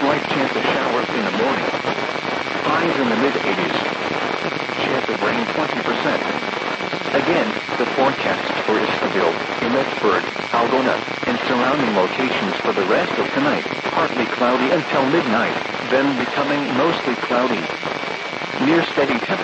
Slight chance of showers in the morning. Highs in the mid-80s. Chance of rain 20%. Again, the forecast for Istaville, Emmetsburg, Algona, and surrounding locations for the rest of tonight. Partly cloudy until midnight, then becoming mostly cloudy. Near steady temperatures.